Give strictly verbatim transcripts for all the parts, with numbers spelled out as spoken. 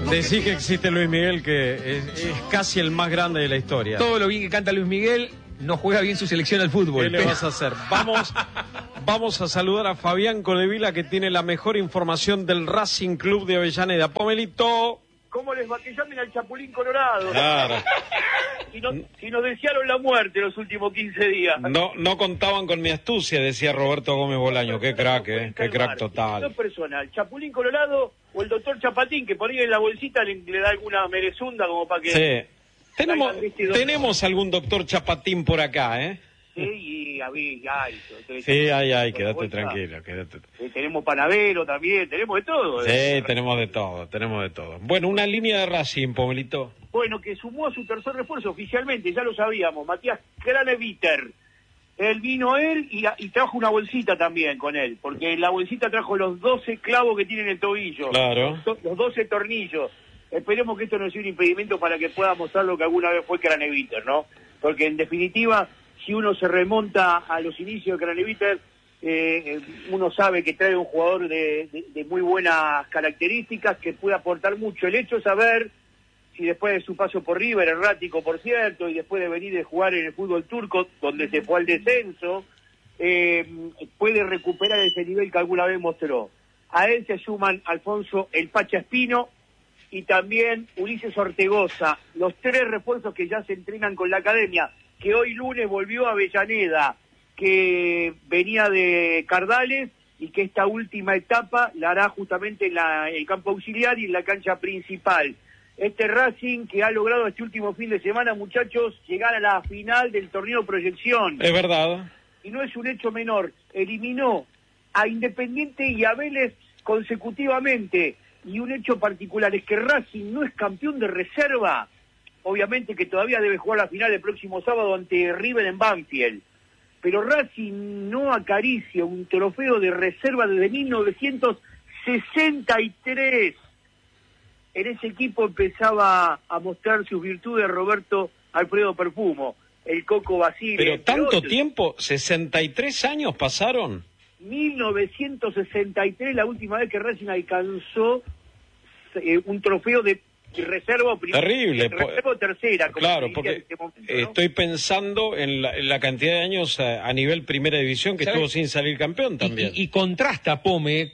Decí que existe Luis Miguel, que es, es casi el más grande de la historia. Todo lo bien que canta Luis Miguel, no juega bien su selección al fútbol. ¿Qué le vas a hacer? Vamos, vamos a saludar a Fabián Codevila, que tiene la mejor información del Racing Club de Avellaneda. Pomelito. ¿Cómo les va? Que llamen al Chapulín Colorado. Claro. Si, no, si nos desearon la muerte los últimos quince días. No, no contaban con mi astucia, decía Roberto Gómez Bolaño. Qué crack, eh. Qué crack total. Dos personas, el Chapulín Colorado o el doctor Chapatín, que por ahí en la bolsita le, le da alguna merezunda como para que... Sí. Tenemos, tenemos algún doctor Chapatín por acá, ¿eh? Sí, y a mí, ay, sí, ay, ay, quédate tranquilo, quédate. Eh, tenemos panadero también, tenemos de todo. Sí, eh. tenemos de todo, tenemos de todo. Bueno, una línea de Racing, Pomelito. Bueno, que sumó a su tercer refuerzo oficialmente, ya lo sabíamos, Matías Craneviter. Él vino él y, y trajo una bolsita también con él, porque la bolsita trajo los doce clavos que tiene en el tobillo. Claro. Los doce tornillos. Esperemos que esto no sea un impedimento para que pueda mostrar lo que alguna vez fue Craneviter, ¿no? Porque en definitiva, si uno se remonta a los inicios de Craneviter, eh, uno sabe que trae un jugador de, de, de muy buenas características, que puede aportar mucho. El hecho de saber si después de su paso por River, errático por cierto, y después de venir de jugar en el fútbol turco, donde se fue al descenso, eh, puede recuperar ese nivel que alguna vez mostró. A él se suman Alfonso El Pacha Espino y también Ulises Ortegoza, los tres refuerzos que ya se entrenan con la academia, que hoy lunes volvió a Avellaneda, que venía de Cardales y que esta última etapa la hará justamente en la, el campo auxiliar y en la cancha principal. Este Racing que ha logrado este último fin de semana, muchachos, llegar a la final del torneo Proyección. Es verdad. Y no es un hecho menor. Eliminó a Independiente y a Vélez consecutivamente. Y un hecho particular es que Racing no es campeón de reserva. Obviamente que todavía debe jugar la final el próximo sábado ante River en Banfield. Pero Racing no acaricia un trofeo de reserva desde mil novecientos sesenta y tres. En ese equipo empezaba a mostrar sus virtudes Roberto Alfredo Perfumo, el Coco Basile. Pero tanto tiempo, sesenta y tres años pasaron. mil novecientos sesenta y tres, la última vez que Racing alcanzó eh, un trofeo de reserva o primera. Terrible. Reserva o tercera. Como claro, se porque en este momento, ¿no? Estoy pensando en la, en la cantidad de años a, a nivel primera división que estuvo sin salir campeón también. Y, y, y contrasta, Pome,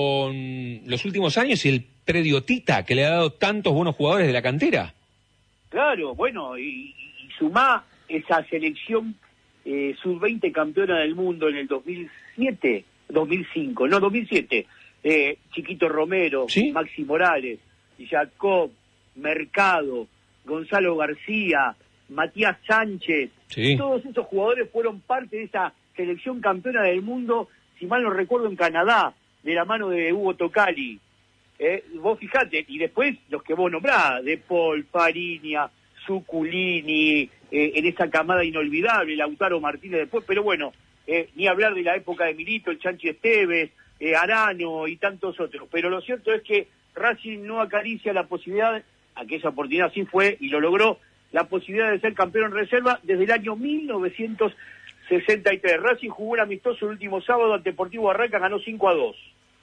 con los últimos años y el predio Tita, que le ha dado tantos buenos jugadores de la cantera. Claro, bueno, y, y sumá esa selección eh, sub veinte campeona del mundo en el dos mil siete, dos mil cinco, no, dos mil siete. Eh, Chiquito Romero, ¿sí? Maxi Morales, Jacob, Mercado, Gonzalo García, Matías Sánchez. Sí. Todos esos jugadores fueron parte de esa selección campeona del mundo, si mal no recuerdo, en Canadá, de la mano de Hugo Tocali. Eh, vos fijate, y después los que vos nombrás, De Paul, Fariña, Zuculini, eh, en esa camada inolvidable, Lautaro Martínez después, pero bueno, eh, ni hablar de la época de Milito, el Chanchi Esteves, eh, Arano y tantos otros. Pero lo cierto es que Racing no acaricia la posibilidad, aquella oportunidad sí fue y lo logró, la posibilidad de ser campeón en reserva desde el año mil novecientos sesenta y tres. Racing jugó un amistoso el último sábado ante Deportivo Barranca, ganó cinco a dos.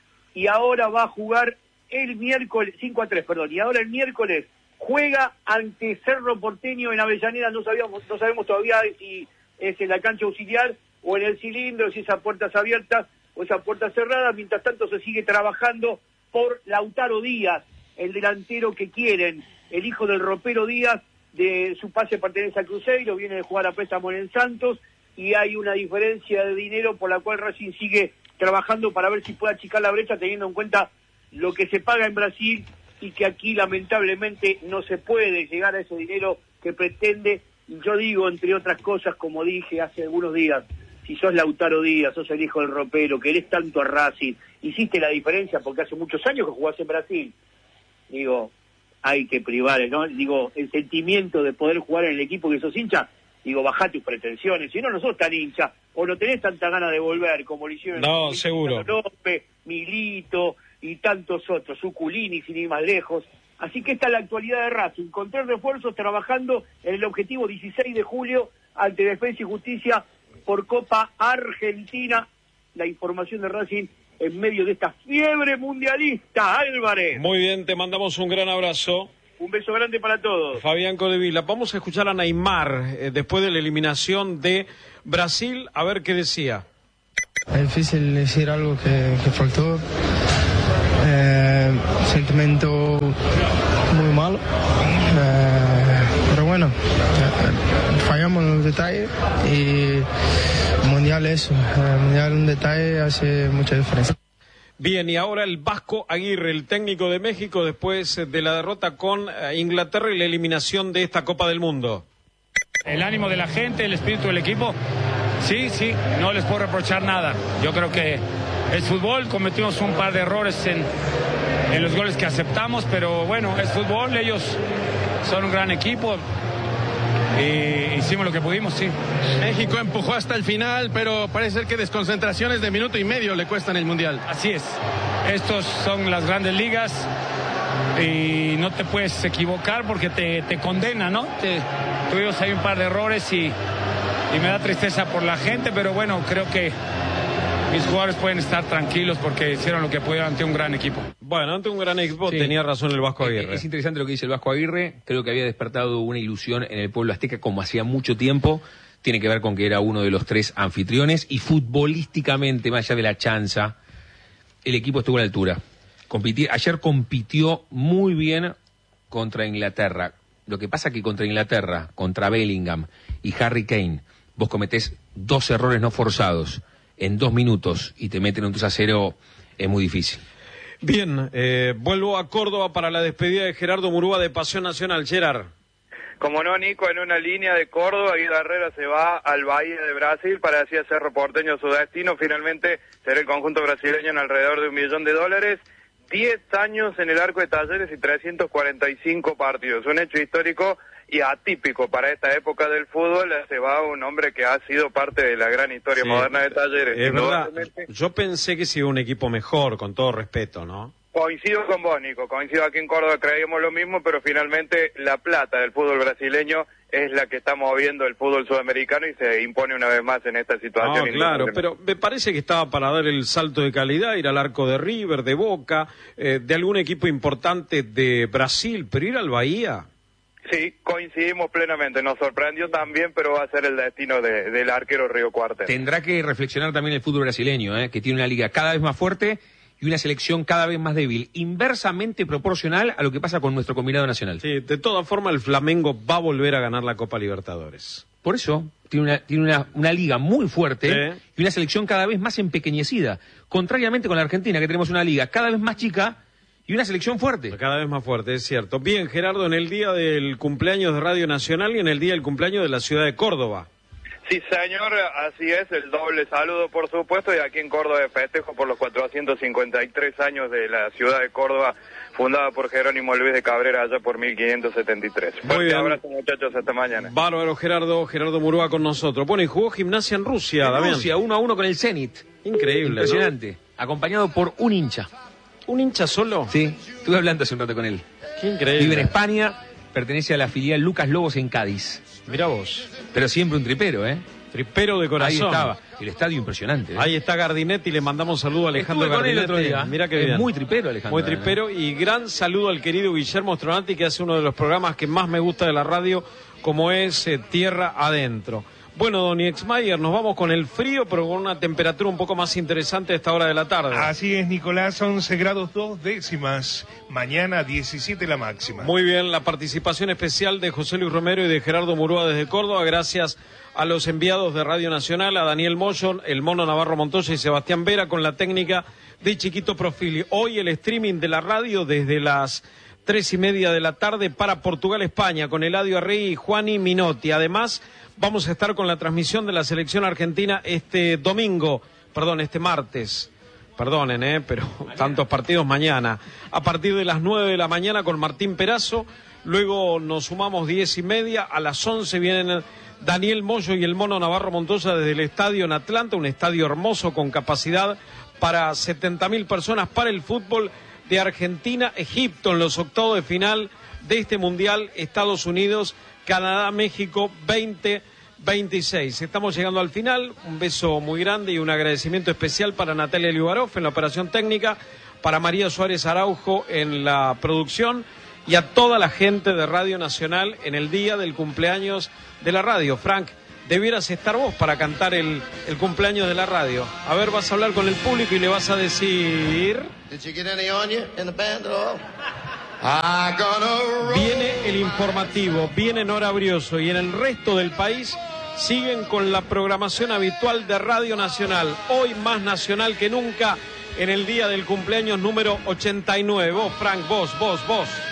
Y ahora va a jugar el miércoles, cinco a tres, perdón, y ahora el miércoles juega ante Cerro Porteño en Avellaneda. No sabíamos, no sabemos todavía si es en la cancha auxiliar o en el cilindro, si esa puerta es abierta o esa puerta cerrada. Mientras tanto se sigue trabajando por Lautaro Díaz, el delantero que quieren, el hijo del ropero Díaz, de su pase pertenece a Cruzeiro, viene de jugar a préstamo en Santos, y hay una diferencia de dinero por la cual Racing sigue trabajando para ver si puede achicar la brecha, teniendo en cuenta lo que se paga en Brasil y que aquí lamentablemente no se puede llegar a ese dinero que pretende. Y yo digo, entre otras cosas, como dije hace algunos días, si sos Lautaro Díaz, sos el hijo del ropero, querés tanto a Racing, hiciste la diferencia porque hace muchos años que jugás en Brasil, digo, hay que privar, ¿no? Digo, el sentimiento de poder jugar en el equipo que sos hincha, digo, bajá tus pretensiones, si no, no sos tan hincha, o no tenés tanta ganas de volver, como lo hicieron no, seguro. López, Milito y tantos otros, Zuculini, sin ir más lejos. Así que esta es la actualidad de Racing, con tres refuerzos, trabajando en el objetivo dieciséis de julio ante Defensa y Justicia por Copa Argentina. La información de Racing en medio de esta fiebre mundialista, Álvarez. Muy bien, te mandamos un gran abrazo. Un beso grande para todos. Fabián Codevila, vamos a escuchar a Neymar eh, después de la eliminación de Brasil, a ver qué decía. Es difícil decir algo que, que faltó. Eh, sentimiento muy malo. Eh, pero bueno, eh, fallamos en los detalles y el mundial eso. El mundial un detalle hace mucha diferencia. Bien, y ahora el Vasco Aguirre, el técnico de México, después de la derrota con Inglaterra y la eliminación de esta Copa del Mundo. El ánimo de la gente, el espíritu del equipo, sí, sí, no les puedo reprochar nada. Yo creo que es fútbol, cometimos un par de errores en, en los goles que aceptamos, pero bueno, es fútbol, ellos son un gran equipo. Y hicimos lo que pudimos, sí. México empujó hasta el final, pero parece ser que desconcentraciones de minuto y medio le cuestan el Mundial. Así es. Estos son las grandes ligas y no te puedes equivocar porque te, te condena, ¿no? Te, tuvimos ahí un par de errores y, y me da tristeza por la gente, pero bueno, creo que mis jugadores pueden estar tranquilos porque hicieron lo que pudieron ante un gran equipo. Bueno, ante un gran equipo sí. Tenía razón el Vasco Aguirre. Es interesante lo que dice el Vasco Aguirre. Creo que había despertado una ilusión en el pueblo azteca como hacía mucho tiempo. Tiene que ver con que era uno de los tres anfitriones y futbolísticamente, más allá de la chanza, el equipo estuvo a la altura. Compiti- Ayer compitió muy bien contra Inglaterra. Lo que pasa que contra Inglaterra, contra Bellingham y Harry Kane, vos cometés dos errores no forzados en dos minutos y te meten un dos a cero, es muy difícil. Bien, eh, vuelvo a Córdoba para la despedida de Gerardo Murúa de Pasión Nacional. Gerard. Como no, Nico, en una línea de Córdoba, Guido Herrera se va al Bahía de Brasil para así hacer Porteño su destino. Finalmente será el conjunto brasileño en alrededor de un millón de dólares. Diez años en el arco de Talleres y trescientos cuarenta y cinco partidos. Un hecho histórico y atípico para esta época del fútbol. Se va un hombre que ha sido parte de la gran historia Sí, moderna de Talleres. Es verdad, yo pensé que sería un equipo mejor, con todo respeto, ¿no? Coincido con vos, Nico, coincido aquí en Córdoba, creíamos lo mismo, pero finalmente la plata del fútbol brasileño es la que está moviendo el fútbol sudamericano y se impone una vez más en esta situación. No, claro, pero me parece que estaba para dar el salto de calidad, ir al arco de River, de Boca, eh, de algún equipo importante de Brasil, pero ir al Bahía. Sí, coincidimos plenamente, nos sorprendió también, pero va a ser el destino de, del arquero Río Cuartel. Tendrá que reflexionar también el fútbol brasileño, ¿eh? Que tiene una liga cada vez más fuerte y una selección cada vez más débil, inversamente proporcional a lo que pasa con nuestro combinado nacional. Sí, de todas formas el Flamengo va a volver a ganar la Copa Libertadores. Por eso tiene una, tiene una, una liga muy fuerte sí. Y una selección cada vez más empequeñecida, contrariamente con la Argentina, que tenemos una liga cada vez más chica y una selección fuerte. Cada vez más fuerte, es cierto. Bien, Gerardo, en el día del cumpleaños de Radio Nacional y en el día del cumpleaños de la ciudad de Córdoba. Sí, señor, así es, el doble saludo, por supuesto, y aquí en Córdoba de festejo por los cuatrocientos cincuenta y tres años de la ciudad de Córdoba, fundada por Jerónimo Luis de Cabrera allá por mil quinientos setenta y tres. Fuerte abrazo, muchachos, hasta mañana. Bárbaro, Gerardo, Gerardo Murúa con nosotros. Bueno, y jugó Gimnasia en Rusia, en Damián. Rusia, uno a uno con el Zenit. Increíble, impresionante, ¿no? Acompañado por un hincha. ¿Un hincha solo? Sí, estuve hablando hace un rato con él. Qué increíble. Vive en España, pertenece a la filial Lucas Lobos en Cádiz. Mirá vos. Pero siempre un tripero, ¿eh? Tripero de corazón. Ahí estaba. El estadio impresionante, ¿eh? Ahí está Gardinetti, le mandamos saludo a Alejandro Estuve con él Gardinetti. el otro día. Mira qué Es bien. muy tripero, Alejandro. Muy tripero, ¿eh? Y gran saludo al querido Guillermo Stronati, que hace uno de los programas que más me gusta de la radio, como es eh, Tierra Adentro. Bueno, don Exmayer, nos vamos con el frío, pero con una temperatura un poco más interesante a esta hora de la tarde. Así es, Nicolás, once grados dos décimas, mañana diecisiete la máxima. Muy bien, la participación especial de José Luis Romero y de Gerardo Murúa desde Córdoba, gracias a los enviados de Radio Nacional, a Daniel Mollon, el Mono Navarro Montoya y Sebastián Vera, con la técnica de Chiquito Profili. Hoy el streaming de la radio desde las tres y media de la tarde para Portugal-España, con Eladio Arrey y Juani Minotti. Además, vamos a estar con la transmisión de la selección argentina este domingo, perdón, este martes. Perdonen, eh, pero tantos partidos mañana. A partir de las nueve de la mañana con Martín Perazo, luego nos sumamos diez y media, a las once vienen Daniel Mollo y el Mono Navarro Montoya desde el estadio en Atlanta, un estadio hermoso con capacidad para setenta mil personas para el fútbol de Argentina-Egipto en los octavos de final de este Mundial, Estados Unidos, Canadá, México, veinte veintiséis. Estamos llegando al final. Un beso muy grande y un agradecimiento especial para Natalia Liubarov en la operación técnica, para María Suárez Araujo en la producción y a toda la gente de Radio Nacional en el día del cumpleaños de la radio. Frank, debieras estar vos para cantar el, el cumpleaños de la radio. A ver, vas a hablar con el público y le vas a decir... Viene el informativo, viene Nora Brioso y en el resto del país siguen con la programación habitual de Radio Nacional. Hoy más nacional que nunca en el día del cumpleaños número ochenta y nueve. Vos, Frank, vos, vos, vos.